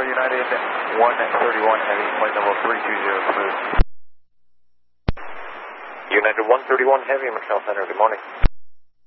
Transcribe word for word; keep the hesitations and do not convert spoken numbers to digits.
United one thirty-one Heavy, flight level three two zero, cleared. United one thirty-one Heavy, McNeil Center, good morning.